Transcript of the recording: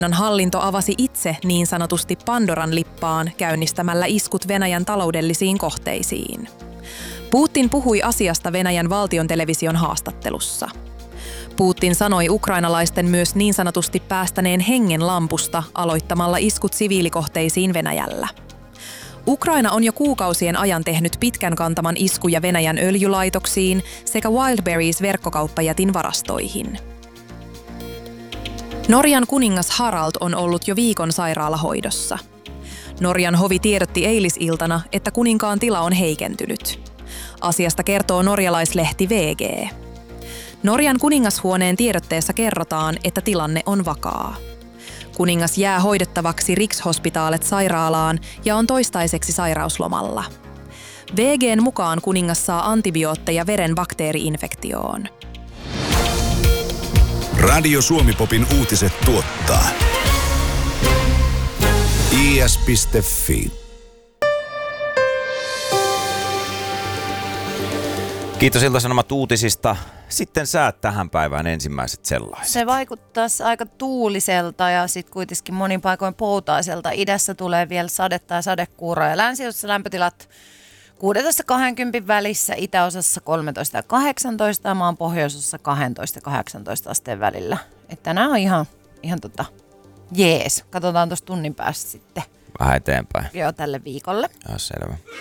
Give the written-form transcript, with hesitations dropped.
Hallinto avasi itse niin sanotusti Pandoran lippaan käynnistämällä iskut Venäjän taloudellisiin kohteisiin. Putin puhui asiasta Venäjän valtiontelevision haastattelussa. Putin sanoi ukrainalaisten myös niin sanotusti päästäneen hengen lampusta aloittamalla iskut siviilikohteisiin Venäjällä. Ukraina on jo kuukausien ajan tehnyt pitkän kantaman iskuja Venäjän öljylaitoksiin sekä Wildberries-verkkokauppajätin varastoihin. Norjan kuningas Harald on ollut jo viikon sairaalahoidossa. Norjan hovi tiedotti eilisiltana, että kuninkaan tila on heikentynyt. Asiasta kertoo norjalaislehti VG. Norjan kuningashuoneen tiedotteessa kerrotaan, että tilanne on vakaa. Kuningas jää hoidettavaksi Rikshospitalet-sairaalaan ja on toistaiseksi sairauslomalla. VG:n mukaan kuningas saa antibiootteja veren bakteeri-infektioon. Radio Suomi-popin uutiset tuottaa is.fi. Kiitos Ilta-Sanomat uutisista. Sitten säät tähän päivään ensimmäiset sellaiset. Se vaikuttaisi aika tuuliselta ja sitten kuitenkin monin paikoin poutaiselta. Idässä tulee vielä sadetta ja sadekuuroa ja länsiosassa lämpötilat 16-20 välissä, itäosassa 13 ja 18 ja maan pohjoisosassa 12 ja 18 asteen välillä. Että tänään on ihan jees. Katsotaan tuossa tunnin päästä sitten. Vähän eteenpäin. Joo, tälle viikolle. Selvä.